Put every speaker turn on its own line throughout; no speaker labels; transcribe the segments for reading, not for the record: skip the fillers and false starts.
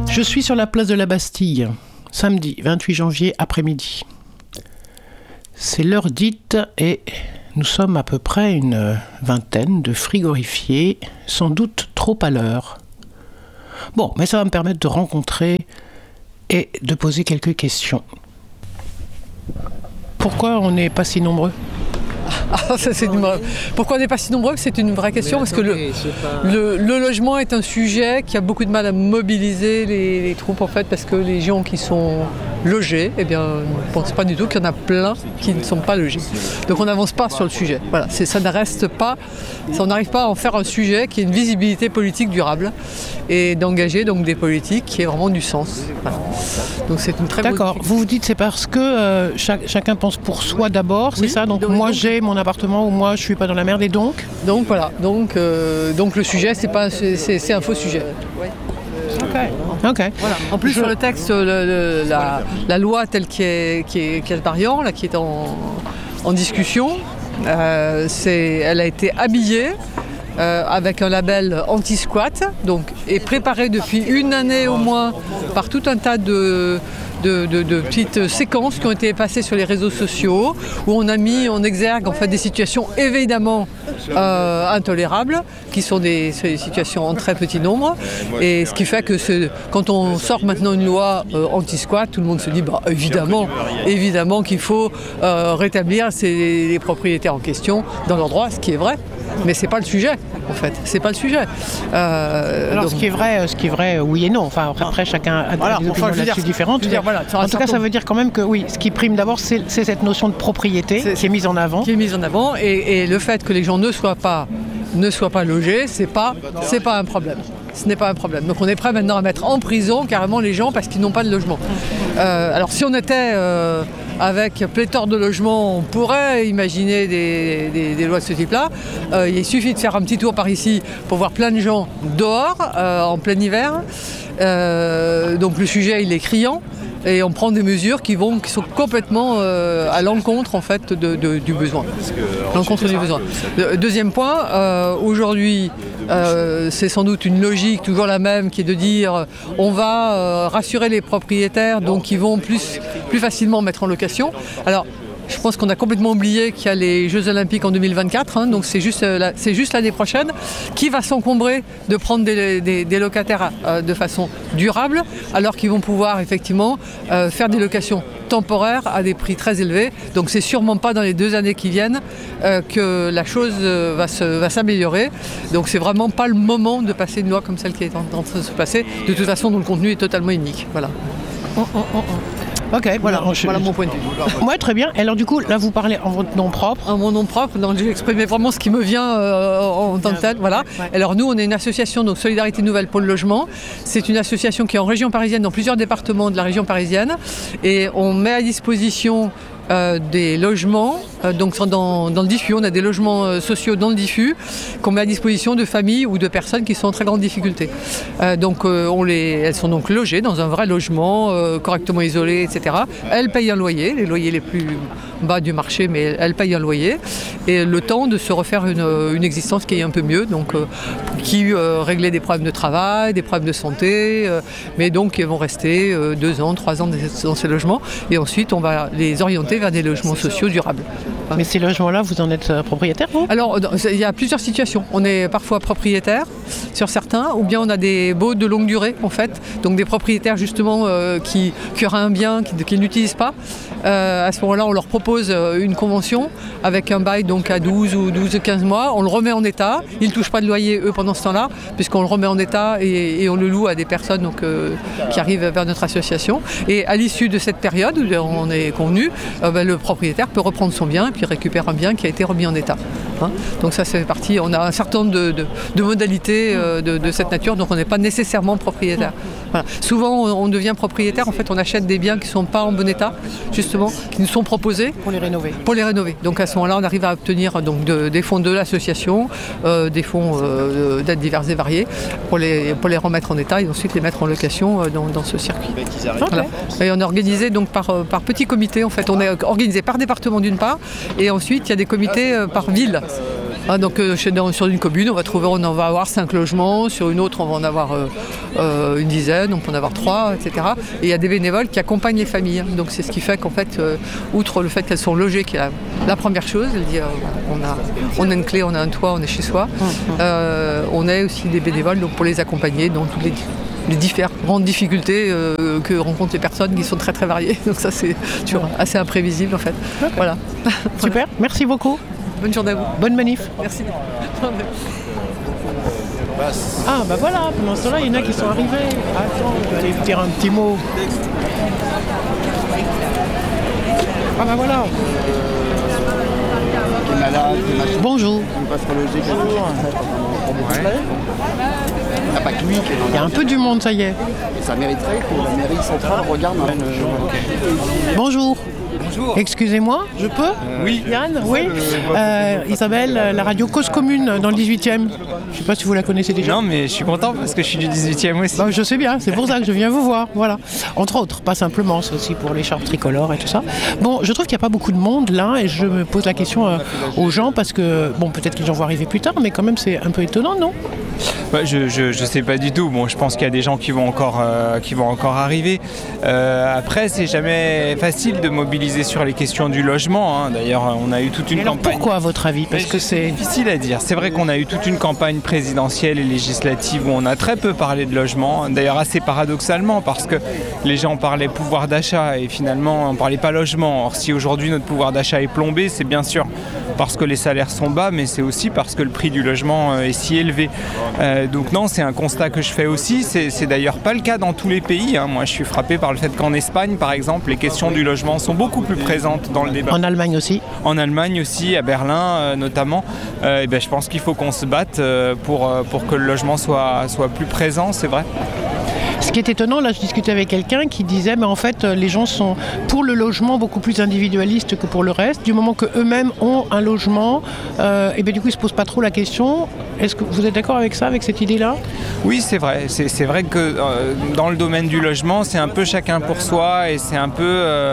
Je suis sur la place de la Bastille, samedi 28 janvier après-midi. C'est l'heure dite et nous sommes à peu près une vingtaine de frigorifiés, sans doute trop à l'heure. Bon, mais ça va me permettre de rencontrer et de poser quelques questions. Pourquoi on n'est pas si nombreux ?
Pourquoi on n'est pas si nombreux ? C'est une vraie question, parce que le logement est un sujet qui a beaucoup de mal à mobiliser les troupes, en fait, parce que les gens qui sont logés, eh bien, ne pensent pas du tout qu'il y en a plein qui ne sont pas logés. Donc on n'avance pas sur le sujet. Voilà, ça ne reste pas, on n'arrive pas à en faire un sujet qui ait une visibilité politique durable et d'engager donc des politiques qui aient vraiment du sens. Voilà. Donc c'est une très bonne.
D'accord. Vous vous dites c'est parce que chacun pense pour soi d'abord, c'est ça ? Donc moi j'ai mon appartement ou moi je suis pas dans la merde et donc
voilà. Donc le sujet c'est un faux sujet. Ouais.
Ok.
Voilà. En plus, sur le texte, la loi telle qui est variant, là, qui est en discussion, elle a été habillée avec un label anti-squat, donc est préparée depuis une année au moins par tout un tas de petites séquences qui ont été passées sur les réseaux sociaux où on a mis en exergue en fait des situations évidemment intolérables qui sont des situations en très petit nombre, et ce qui fait que quand on sort maintenant une loi anti-squat, tout le monde se dit évidemment qu'il faut rétablir les propriétaires en question dans leurs droits, ce qui est vrai. Mais c'est pas le sujet, en fait. C'est pas le sujet.
Alors, ce qui est vrai, oui et non. Enfin, après, chacun a des opinions là-dessus différentes. En tout cas, ça veut dire quand même que oui, ce qui prime d'abord, c'est cette notion de propriété qui est mise en avant.
Et le fait que les gens ne soient pas logés, c'est pas un problème. Ce n'est pas un problème. Donc on est prêt maintenant à mettre en prison carrément les gens parce qu'ils n'ont pas de logement. Alors si on était avec pléthore de logements, on pourrait imaginer des lois de ce type-là. Il suffit de faire un petit tour par ici pour voir plein de gens dehors en plein hiver. Donc le sujet il est criant. Et on prend des mesures qui sont complètement à l'encontre en fait du besoin. L'encontre du besoin. Deuxième point, aujourd'hui, c'est sans doute une logique toujours la même qui est de dire on va rassurer les propriétaires, donc ils vont plus facilement mettre en location. Alors, je pense qu'on a complètement oublié qu'il y a les Jeux Olympiques en 2024, donc c'est juste l'année prochaine, qui va s'encombrer de prendre des locataires de façon durable, alors qu'ils vont pouvoir effectivement faire des locations temporaires à des prix très élevés. Donc c'est sûrement pas dans les 2 années qui viennent que la chose va s'améliorer. Donc c'est vraiment pas le moment de passer une loi comme celle qui est en train de se passer, de toute façon dont le contenu est totalement unique. Voilà.
Ok, voilà
mon point de vue.
Ouais, très bien. Alors du coup, là, vous parlez en votre nom propre.
En mon nom propre, donc j'ai exprimé vraiment ce qui me vient en tant que tel. Voilà. Ouais. Alors nous, on est une association, donc Solidarité Nouvelle Pôle Logement. C'est une association qui est en région parisienne, dans plusieurs départements de la région parisienne, et on met à disposition des logements, donc dans le diffus, on a des logements sociaux dans le diffus qu'on met à disposition de familles ou de personnes qui sont en très grande difficulté. Donc elles sont donc logées dans un vrai logement, correctement isolé, etc. Elles payent un loyer, les loyers les plus bas du marché, mais elles payent un loyer, et le temps de se refaire une existence qui est un peu mieux, donc qui régler des problèmes de travail, des problèmes de santé, mais donc elles vont rester 2 ans, 3 ans dans ces logements, et ensuite on va les orienter vers des logements sociaux durables.
Mais ces logements-là, vous en êtes propriétaire, vous ?
Alors, il y a plusieurs situations. On est parfois propriétaire sur certains, ou bien on a des baux de longue durée, en fait. Donc des propriétaires, justement, qui auraient un bien qu'ils n'utilisent pas. À ce moment-là, on leur propose une convention avec un bail donc à 12 ou 15 mois. On le remet en état. Ils ne touchent pas de loyer, eux, pendant ce temps-là, puisqu'on le remet en état et on le loue à des personnes donc, qui arrivent vers notre association. Et à l'issue de cette période où on est convenu, le propriétaire peut reprendre son bien et puis récupère un bien qui a été remis en état. Donc ça fait partie, on a un certain nombre de modalités de cette nature, donc on n'est pas nécessairement propriétaire. Voilà. Souvent on devient propriétaire, en fait on achète des biens qui ne sont pas en bon état, justement, qui nous sont proposés.
Pour les rénover.
Donc à ce moment-là on arrive à obtenir donc, des fonds de l'association, des fonds d'aides diverses et variées, pour les remettre en état et ensuite les mettre en location dans ce circuit. Voilà. Et on est organisé donc par petits comités, en fait. On est organisé par département d'une part, et ensuite il y a des comités par ville. Donc sur une commune, on va avoir 5 logements, sur une autre on va en avoir une dizaine, on peut en avoir 3, etc. Et il y a des bénévoles qui accompagnent les familles. Donc c'est ce qui fait qu'en fait, outre le fait qu'elles sont logées, qui est la première chose, on a une clé, on a un toit, on est chez soi, on a aussi des bénévoles donc, pour les accompagner dans toutes les différentes difficultés que rencontrent les personnes qui sont très très variées. Donc ça c'est toujours assez imprévisible en fait.
Okay.
Voilà.
Super, merci beaucoup.
Bonne journée à vous.
Bonne manif.
Merci.
Ah bah voilà, pendant ce temps-là, il y en a qui sont arrivés. Attends, je vais aller dire un petit mot. Ah bah voilà. Bonjour. Il y a un peu du monde, ça y est.
Ça mériterait que la mairie centrale regarde.
Bonjour. Excusez-moi, je peux
Oui.
Yann, oui. Isabelle, la radio Cause Commune dans le 18e. Je ne sais pas si vous la connaissez déjà.
Non, mais je suis content parce que je suis du 18e aussi.
Bah, je sais bien, c'est pour ça que je viens vous voir. Voilà. Entre autres, pas simplement, c'est aussi pour l'écharpe tricolore et tout ça. Bon, je trouve qu'il n'y a pas beaucoup de monde là et je me pose la question aux gens parce que, bon, peut-être qu'ils en vont arriver plus tard, mais quand même c'est un peu étonnant, non ?
Bah, je sais pas du tout. Bon, je pense qu'il y a des gens qui vont encore arriver. Après, c'est jamais facile de mobiliser sur les questions du logement. Hein. D'ailleurs, on a eu toute une campagne.
Pourquoi, à votre avis ? Parce que c'est
difficile à dire. C'est vrai qu'on a eu toute une campagne présidentielle et législative où on a très peu parlé de logement. D'ailleurs, assez paradoxalement, parce que les gens parlaient pouvoir d'achat et finalement, on parlait pas logement. Or, si aujourd'hui notre pouvoir d'achat est plombé, c'est bien sûr parce que les salaires sont bas, mais c'est aussi parce que le prix du logement est si élevé. Donc non, c'est un constat que je fais aussi. C'est d'ailleurs pas le cas dans tous les pays. Hein. Moi, je suis frappé par le fait qu'en Espagne, par exemple, les questions du logement sont beaucoup plus présentes dans le débat.
En Allemagne aussi.
En Allemagne aussi, à Berlin notamment. Je pense qu'il faut qu'on se batte pour que le logement soit plus présent, c'est vrai.
Ce qui est étonnant, là je discutais avec quelqu'un qui disait mais en fait les gens sont pour le logement beaucoup plus individualistes que pour le reste. Du moment qu'eux-mêmes ont un logement, et bien du coup ils ne se posent pas trop la question. Est-ce que vous êtes d'accord avec ça, avec cette idée-là ?
Oui, c'est vrai. C'est vrai que dans le domaine du logement, c'est un peu chacun pour soi et c'est un peu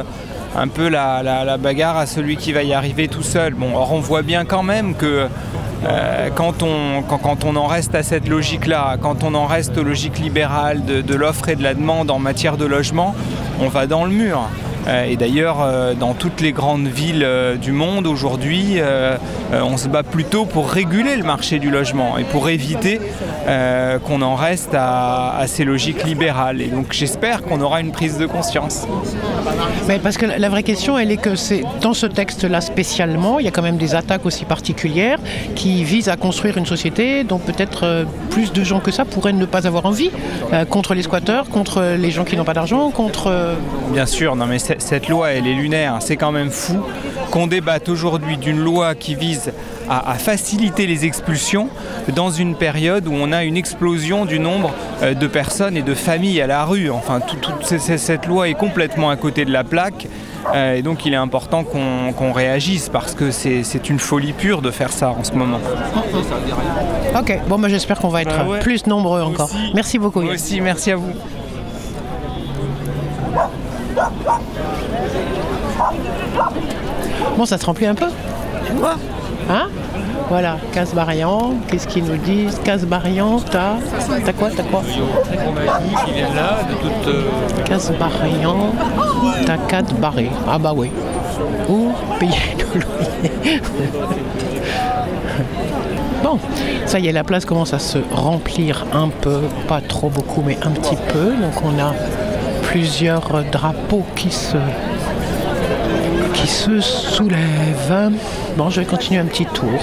la bagarre à celui qui va y arriver tout seul. Bon, or on voit bien quand même que quand on en reste à cette logique-là, quand on en reste aux logiques libérales de l'offre et de la demande en matière de logement, on va dans le mur. Et d'ailleurs, dans toutes les grandes villes du monde aujourd'hui, on se bat plutôt pour réguler le marché du logement et pour éviter qu'on en reste à ces logiques libérales. Et donc j'espère qu'on aura une prise de conscience.
Mais parce que la vraie question, elle est que c'est dans ce texte-là spécialement, il y a quand même des attaques aussi particulières qui visent à construire une société dont peut-être plus de gens que ça pourraient ne pas avoir envie, contre les squatteurs, contre les gens qui n'ont pas d'argent, contre...
Bien sûr, non mais cette loi, elle est lunaire. C'est quand même fou qu'on débatte aujourd'hui d'une loi qui vise à faciliter les expulsions dans une période où on a une explosion du nombre de personnes et de familles à la rue. Enfin, cette loi est complètement à côté de la plaque. Et donc il est important qu'on réagisse parce que c'est une folie pure de faire ça en ce moment.
Ok, bon bah, j'espère qu'on va être plus nombreux encore.
Aussi,
merci beaucoup.
Moi aussi, merci à vous.
Bon, ça se remplit un peu.
Quoi ?
Hein ? Voilà, Casbarian, qu'est-ce qu'ils nous disent ? Casbarian, t'as quoi ?
On m'a dit qu'il est là de toute...
Casbarian, t'as 4 barrés. Ah bah oui. Ou payer le loyer. Bon, ça y est, la place commence à se remplir un peu, pas trop beaucoup, mais un petit peu. Donc on a plusieurs drapeaux qui se soulèvent. Bon, je vais continuer un petit tour.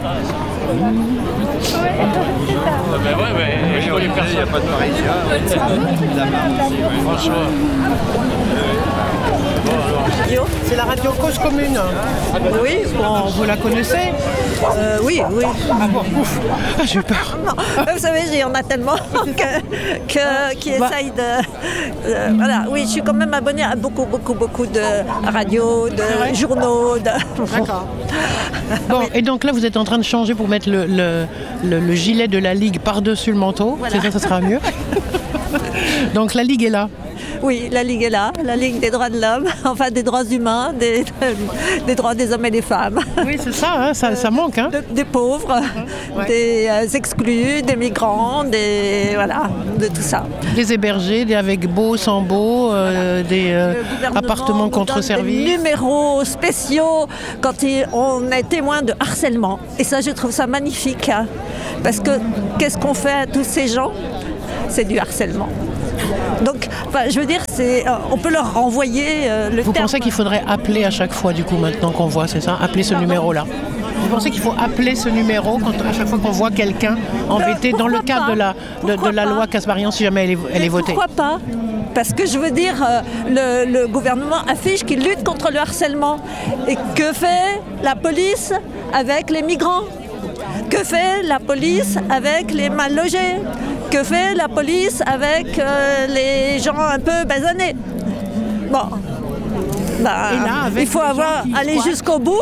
Il n'y a pas de Parisien. Franchement.
C'est la radio Cause Commune.
Oui,
Bon, vous la connaissez ?
oui.
Ah bon, ouf. Ah, j'ai eu peur.
Non, vous savez, il y en a tellement qui essayent de... voilà, oui, je suis quand même abonnée à beaucoup de radios, de journaux.
D'accord. Bon, et donc là, vous êtes en train de changer pour mettre le gilet de la Ligue par-dessus le manteau. Voilà. C'est ça sera mieux. Donc la Ligue est là.
Oui, la Ligue est là, la Ligue des droits de l'homme, enfin des droits humains, des droits des hommes et des femmes.
Oui, c'est ça, hein, ça manque. Hein.
Des pauvres, des exclus, des migrants, de tout ça.
Des hébergés, des avec beau, sans beau, des appartements contre service.
Des numéros spéciaux quand on est témoin de harcèlement. Et ça, je trouve ça magnifique. Hein, parce que qu'est-ce qu'on fait à tous ces gens ? C'est du harcèlement. Donc, je veux dire, on peut leur renvoyer le
Vous
terme.
pensez qu'il faudrait appeler à chaque fois, du coup, maintenant qu'on voit, c'est ça ? Appeler ce numéro-là ? Vous pensez qu'il faut appeler ce numéro à chaque fois qu'on voit quelqu'un embêté dans le cadre de la loi Kasbarian, si jamais elle est votée ?
Pourquoi pas ? Parce que je veux dire, le gouvernement affiche qu'il lutte contre le harcèlement. Et que fait la police avec les migrants ? Que fait la police avec les mal logés ? Que fait la police avec les gens un peu basanés ? Bon. Il faut aller jusqu'au bout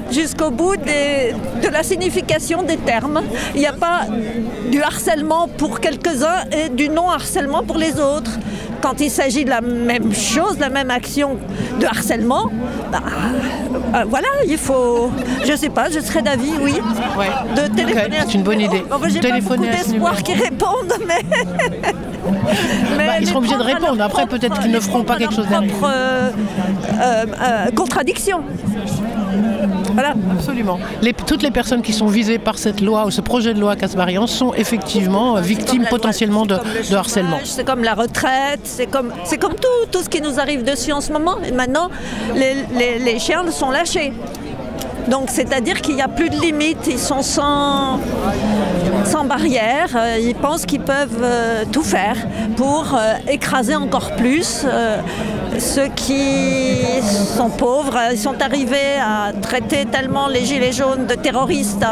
de la signification des termes. Il n'y a pas du harcèlement pour quelques-uns et du non-harcèlement pour les autres. Quand il s'agit de la même chose, de la même action de harcèlement, voilà, il faut... Je sais pas, je serais d'avis, oui, de téléphoner.
C'est une bonne idée.
J'ai pas beaucoup d'espoir qu'ils répondent, mais...
ils seront obligés de répondre. Après, peut-être qu'ils ne feront pas quelque chose d'amieux.
Contradiction. Voilà.
Absolument. Toutes les personnes qui sont visées par cette loi ou ce projet de loi Kasbarian sont effectivement victimes potentiellement de harcèlement.
C'est comme la retraite, c'est comme tout ce qui nous arrive dessus en ce moment. Et maintenant, les chiens sont lâchés. Donc c'est-à-dire qu'il n'y a plus de limites, ils sont sans barrière, ils pensent qu'ils peuvent tout faire pour écraser encore plus ceux qui sont pauvres. Ils sont arrivés à traiter tellement les gilets jaunes de terroristes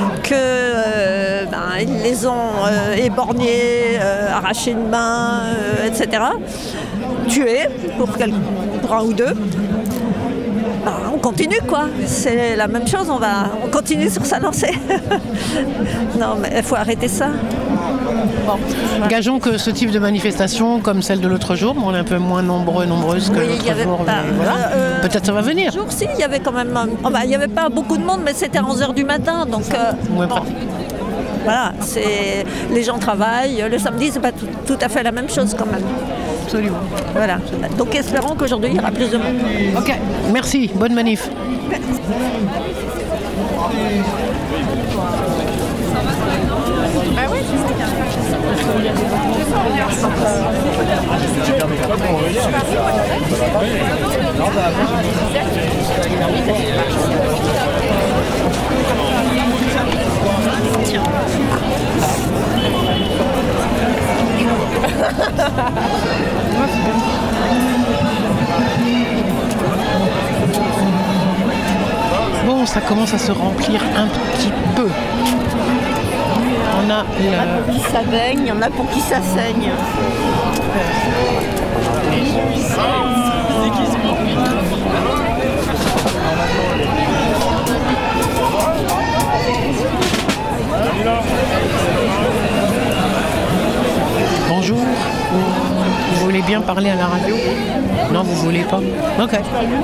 qu'ils les ont éborgnés, arraché une main, etc. Tués pour un ou deux. On continue quoi, c'est la même chose, on continue sur sa lancée. Non mais il faut arrêter ça.
Bon. Gageons que ce type de manifestation, comme celle de l'autre jour, on est un peu moins nombreuses que l'autre jour, peut-être ça va venir.
Le jour si, il y avait quand même, il n'y avait pas beaucoup de monde mais c'était à 11h du matin, donc voilà, les gens travaillent, le samedi c'est pas tout à fait la même chose quand même.
Absolument.
Voilà. Donc espérons qu'aujourd'hui il y aura plus de monde.
Ok, merci, bonne manif. Bon, ça commence à se remplir un petit peu.
Il y en a pour qui ça baigne, il y en a pour qui ça saigne.
Bonjour, vous voulez bien parler à la radio ? Non, vous voulez pas ? Ok.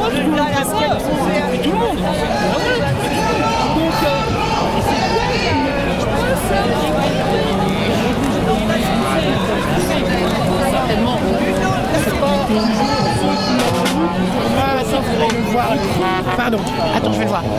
Pardon, attends, je vais voir.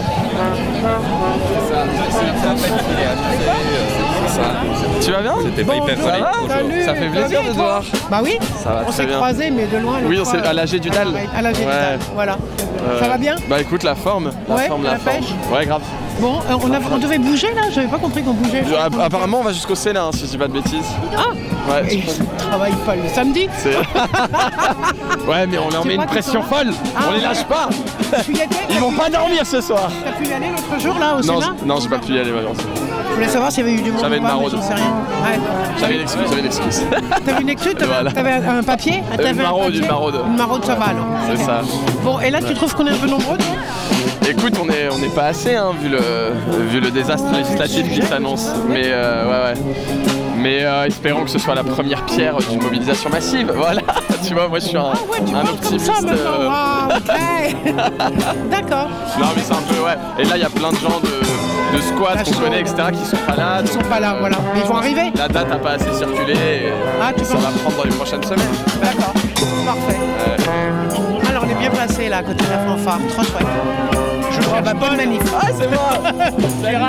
Tu vas bien ?
C'était pas hyper
Ça va ? Ça fait plaisir de te voir.
Bah oui,
Ça va
on
très
s'est
bien.
croisés, mais de loin.
Oui, on s'est à l'AG du DAL.
À l'AG du DAL, voilà. Ça va bien ?
Bah écoute, la forme.
La pêche.
Ouais, grave.
Bon, on devait bouger là, j'avais pas compris qu'on bougeait.
Apparemment, on va jusqu'au Sénat, si je dis pas de bêtises.
Ah
Ouais.
Et je travaille pas le samedi.
Ouais, mais on leur met une pression folle. On les lâche pas. Ils vont pas dormir ce soir.
T'as pu y aller l'autre jour là au Sénat ?
Non, j'ai pas pu y aller malheureusement.
Je voulais savoir s'il y avait eu du monde.
J'avais
ou
une
pas, mais
maraude.
j'en sais rien. Ouais.
J'avais une excuse.
T'avais une excuse ?
Voilà.
T'avais un papier ?
Une maraude.
Une maraude, ça va alors.
C'est ça.
Bon, et là tu trouves qu'on est un peu nombreux ?
Écoute, on est pas assez, hein, vu le désastre législatif qui s'annonce. Mais ouais. Mais espérons que ce soit la première pierre d'une mobilisation massive. Voilà, tu vois, moi je suis un optimiste.
Ça, ok. D'accord.
Non mais c'est un peu, ouais. Et là il y a plein de gens de squats qu'on connaît, etc. qui sont pas là.
Ils sont pas là, voilà. Mais ils vont arriver.
La date n'a pas assez circulé. Ça va prendre dans les prochaines semaines.
D'accord, parfait. Alors on est bien placé là à côté de la fanfare, trop chouette. Bonne manif.
Ah c'est moi.